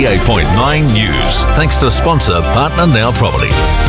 88.9 News. Thanks to sponsor Partner Now Property.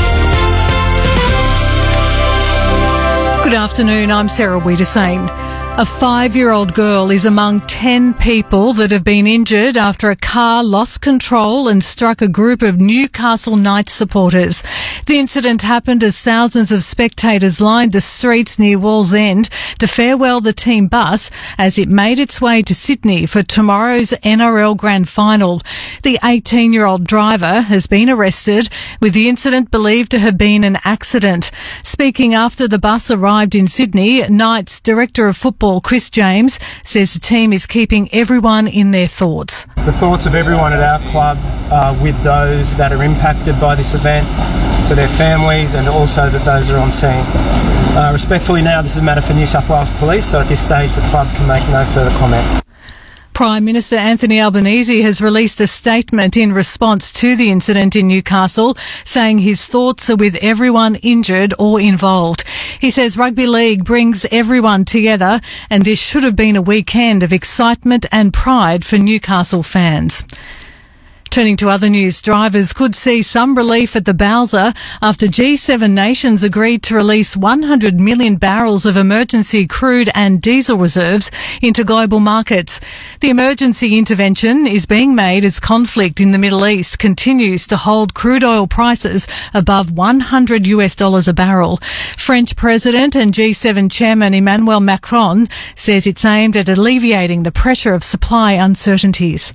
Good afternoon, I'm Sarah Wiedersane. A 5-year-old girl is among 10 people that have been injured after a car lost control and struck a group of Newcastle Knights supporters. The incident happened as thousands of spectators lined the streets near Wallsend to farewell the team bus as it made its way to Sydney for tomorrow's NRL Grand Final. The 18-year-old driver has been arrested, with the incident believed to have been an accident. Speaking after the bus arrived in Sydney, Knights Director of Football Chris James says the team is keeping everyone in their thoughts. The thoughts of everyone at our club are with those that are impacted by this event, to their families, and also that those are on scene. Respectfully now, this is a matter for New South Wales Police, so at this stage the club can make no further comment. Prime Minister Anthony Albanese has released a statement in response to the incident in Newcastle, saying his thoughts are with everyone injured or involved. He says rugby league brings everyone together, and this should have been a weekend of excitement and pride for Newcastle fans. Turning to other news, drivers could see some relief at the Bowser after G7 nations agreed to release 100 million barrels of emergency crude and diesel reserves into global markets. The emergency intervention is being made as conflict in the Middle East continues to hold crude oil prices above $100 a barrel. French President and G7 Chairman Emmanuel Macron says it's aimed at alleviating the pressure of supply uncertainties.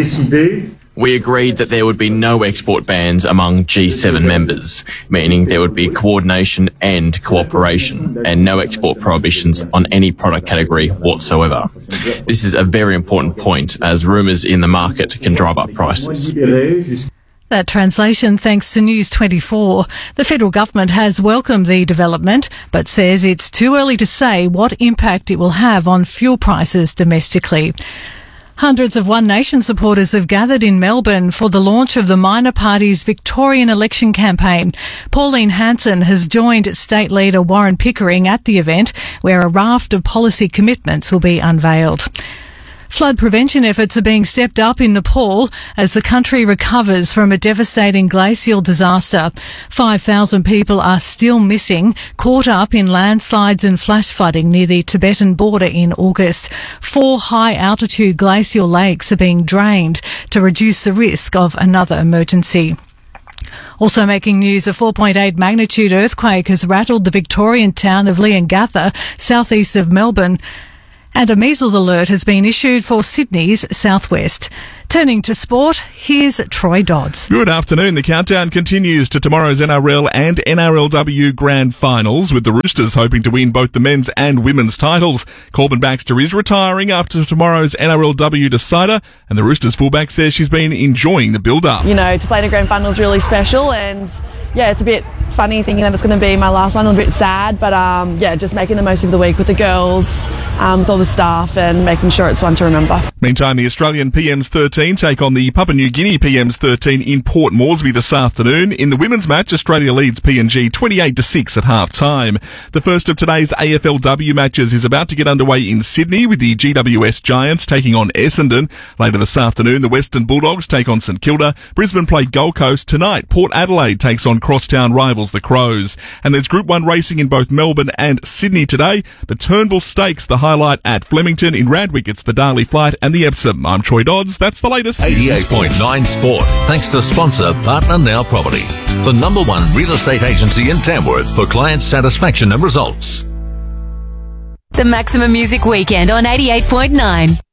We agreed that there would be no export bans among G7 members, meaning there would be coordination and cooperation, and no export prohibitions on any product category whatsoever. This is a very important point, as rumours in the market can drive up prices. That translation thanks to News 24. The federal government has welcomed the development, but says it's too early to say what impact it will have on fuel prices domestically. Hundreds of One Nation supporters have gathered in Melbourne for the launch of the minor party's Victorian election campaign. Pauline Hanson has joined State Leader Warren Pickering at the event, where a raft of policy commitments will be unveiled. Flood prevention efforts are being stepped up in Nepal as the country recovers from a devastating glacial disaster. 5,000 people are still missing, caught up in landslides and flash flooding near the Tibetan border in August. 4 high-altitude glacial lakes are being drained to reduce the risk of another emergency. Also making news, a 4.8 magnitude earthquake has rattled the Victorian town of Leongatha, southeast of Melbourne. And a measles alert has been issued for Sydney's southwest. Turning to sport, here's Troy Dodds. Good afternoon. The countdown continues to tomorrow's NRL and NRLW Grand Finals, with the Roosters hoping to win both the men's and women's titles. Corbin Baxter is retiring after tomorrow's NRLW decider, and the Roosters fullback says she's been enjoying the build-up. You know, to play in a grand final is really special, and yeah, it's a bit funny thinking that it's going to be my last one. I'm a bit sad, but yeah, just making the most of the week with the girls, with all the staff, and making sure it's one to remember. Meantime, the Australian PM's 13 take on the Papua New Guinea PM's 13 in Port Moresby this afternoon. In the women's match, Australia leads PNG 28-6 at half-time. The first of today's AFLW matches is about to get underway in Sydney, with the GWS Giants taking on Essendon. Later this afternoon, the Western Bulldogs take on St Kilda. Brisbane play Gold Coast. Tonight, Port Adelaide takes on crosstown rivals the Crows. And there's Group 1 racing in both Melbourne and Sydney today. The Turnbull Stakes, the highlight at Flemington. In Randwick, it's the Darley Flight and the Epsom. I'm Troy Dodds. That's the latest. 88.9 Sport. Thanks to sponsor Partner Now Property, the #1 real estate agency in Tamworth for client satisfaction and results. The Maximum Music Weekend on 88.9.